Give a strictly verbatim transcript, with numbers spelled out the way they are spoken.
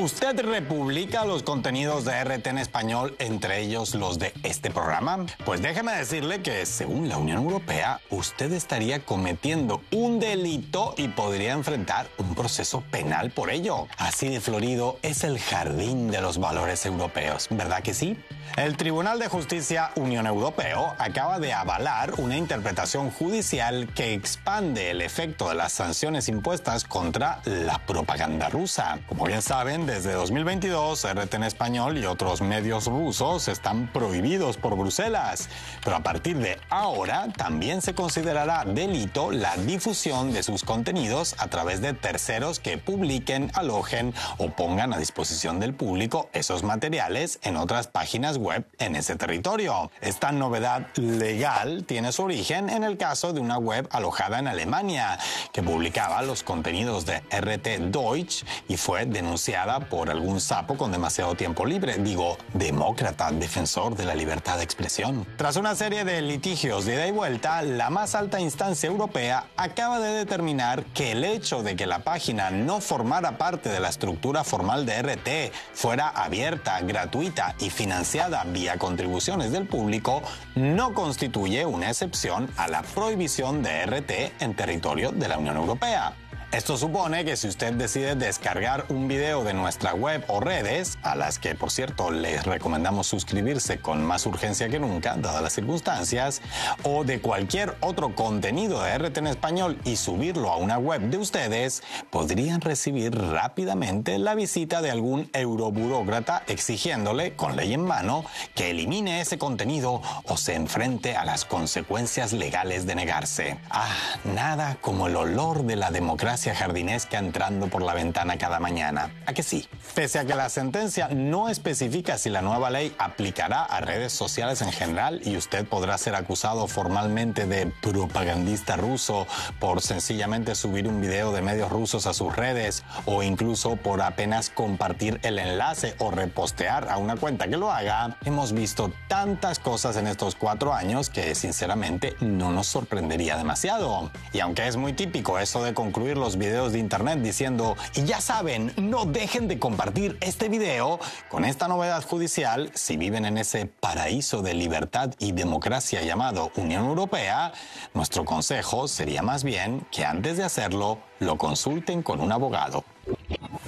¿Usted republica los contenidos de R T en español, entre ellos los de este programa? Pues déjeme decirle que, según la Unión Europea, usted estaría cometiendo un delito y podría enfrentar un proceso penal por ello. Así de florido es el jardín de los valores europeos, ¿verdad que sí? El Tribunal de Justicia Unión Europeo acaba de avalar una interpretación judicial que expande el efecto de las sanciones impuestas contra la propaganda rusa. Como bien saben, desde dos mil veintidós, R T en español y otros medios rusos están prohibidos por Bruselas. Pero a partir de ahora, también se considerará delito la difusión de sus contenidos a través de terceros que publiquen, alojen o pongan a disposición del público esos materiales en otras páginas web en ese territorio. Esta novedad legal tiene su origen en el caso de una web alojada en Alemania que publicaba los contenidos de R T Deutsch y fue denunciada por algún sapo con demasiado tiempo libre, digo, demócrata, defensor de la libertad de expresión. Tras una serie de litigios de ida y vuelta, la más alta instancia europea acaba de determinar que el hecho de que la página no formara parte de la estructura formal de R T, fuera abierta, gratuita y financiada vía contribuciones del público, no constituye una excepción a la prohibición de R T en territorio de la Unión Europea. Esto supone que si usted decide descargar un video de nuestra web o redes, a las que, por cierto, les recomendamos suscribirse con más urgencia que nunca, dadas las circunstancias, o de cualquier otro contenido de R T en español y subirlo a una web de ustedes, podrían recibir rápidamente la visita de algún euroburócrata exigiéndole, con ley en mano, que elimine ese contenido o se enfrente a las consecuencias legales de negarse. Ah, nada como el olor de la democracia jardinesca entrando por la ventana cada mañana. ¿A que sí? Pese a que la sentencia no especifica si la nueva ley aplicará a redes sociales en general y usted podrá ser acusado formalmente de propagandista ruso por sencillamente subir un video de medios rusos a sus redes o incluso por apenas compartir el enlace o repostear a una cuenta que lo haga, hemos visto tantas cosas en estos cuatro años que sinceramente no nos sorprendería demasiado. Y aunque es muy típico eso de concluir los videos de internet diciendo, y ya saben, no dejen de compartir este video, con esta novedad judicial, si viven en ese paraíso de libertad y democracia llamado Unión Europea, nuestro consejo sería más bien que antes de hacerlo, lo consulten con un abogado.